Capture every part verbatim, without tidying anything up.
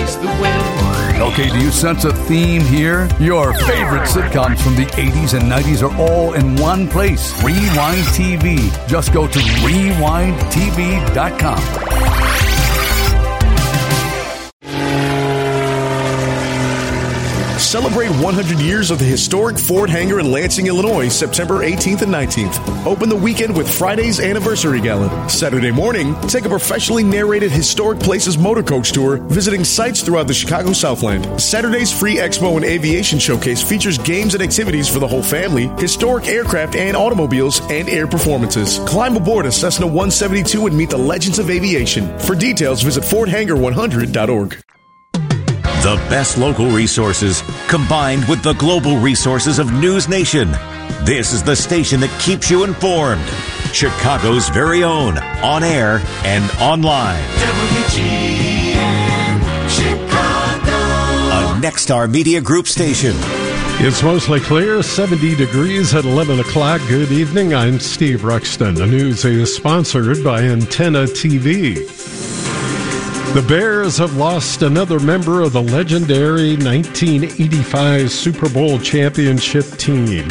chase the wind. Okay, do you sense a theme here? Your favorite sitcoms from the eighties and nineties are all in one place. Rewind T V. Just go to rewind t v dot com. Celebrate one hundred years of the historic Ford Hangar in Lansing, Illinois, September eighteenth and nineteenth. Open the weekend with Friday's Anniversary Gala. Saturday morning, take a professionally narrated Historic Places motor coach tour, visiting sites throughout the Chicago Southland. Saturday's free Expo and Aviation Showcase features games and activities for the whole family, historic aircraft and automobiles, and air performances. Climb aboard a Cessna one seventy-two and meet the legends of aviation. For details, visit ford hangar one hundred dot org. The best local resources combined with the global resources of News Nation. This is the station that keeps you informed. Chicago's very own, on air and online. W G N Chicago. A Nexstar Media Group station. It's mostly clear, seventy degrees at eleven o'clock. Good evening, I'm Steve Ruxton. The news is sponsored by Antenna T V. The Bears have lost another member of the legendary nineteen eighty-five Super Bowl championship team.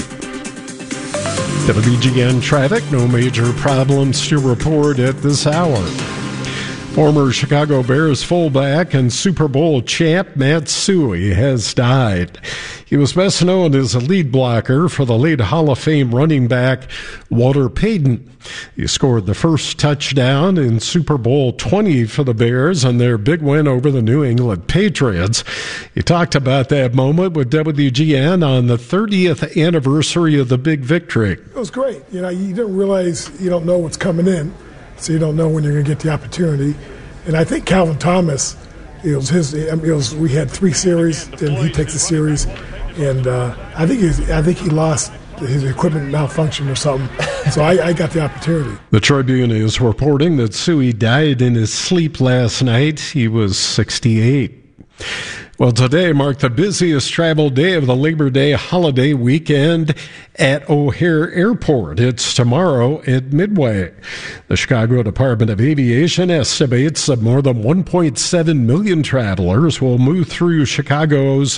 W G N traffic, no major problems to report at this hour. Former Chicago Bears fullback and Super Bowl champ Matt Suhey has died. He was best known as a lead blocker for the late Hall of Fame running back Walter Payton. He scored the first touchdown in Super Bowl twenty for the Bears and their big win over the New England Patriots. He talked about that moment with W G N on the thirtieth anniversary of the big victory. It was great. You know, you don't realize, you don't know what's coming in, so you don't know when you're going to get the opportunity. And I think Calvin Thomas, it was his. It was we had three series, then he takes a series, and uh, I think he, I think he lost his equipment malfunction or something. So I, I got the opportunity. The Tribune is reporting that Suhey died in his sleep last night. He was sixty-eight. Well, today marked the busiest travel day of the Labor Day holiday weekend at O'Hare Airport. It's tomorrow at Midway. The Chicago Department of Aviation estimates that more than one point seven million travelers will move through Chicago's